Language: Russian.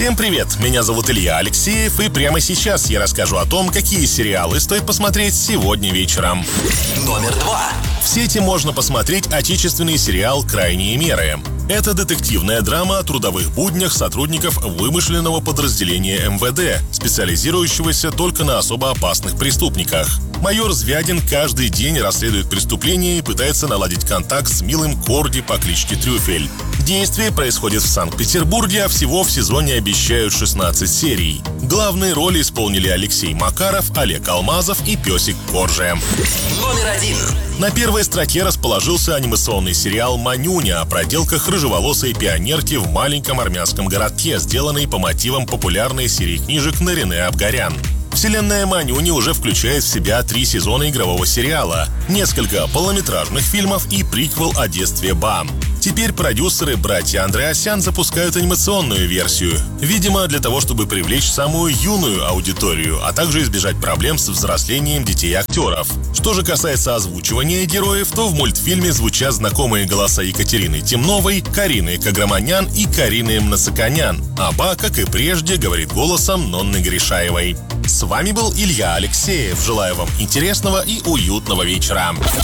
Всем привет! Меня зовут Илья Алексеев, и прямо сейчас я расскажу о том, какие сериалы стоит посмотреть сегодня вечером. Номер 2. В сети можно посмотреть отечественный сериал «Крайние меры». Это детективная драма о трудовых буднях сотрудников вымышленного подразделения МВД, специализирующегося только на особо опасных преступниках. Майор Звягин каждый день расследует преступления и пытается наладить контакт с милым Корди по кличке Трюфель. Действие происходит в Санкт-Петербурге, а всего в сезоне обещают 16 серий. Главные роли исполнили Алексей Макаров, Олег Алмазов и песик Коржи. Номер 1. На первой строке расположился анимационный сериал «Манюня» о проделках рыжеволосой пионерки в маленьком армянском городке, сделанный по мотивам популярной серии книжек Нарине Абгарян. Вселенная «Манюни» уже включает в себя 3 сезона игрового сериала, несколько полнометражных фильмов и приквел о детстве Ба. Теперь продюсеры братья Андреасян запускают анимационную версию, видимо, для того, чтобы привлечь самую юную аудиторию, а также избежать проблем с взрослением детей актеров. Что же касается озвучивания героев, то в мультфильме звучат знакомые голоса Екатерины Темновой, Карины Каграманян и Карины Мнацаканян. А Ба, как и прежде, говорит голосом Нонны Гришаевой. С вами был Илья Алексеев. Желаю вам интересного и уютного вечера.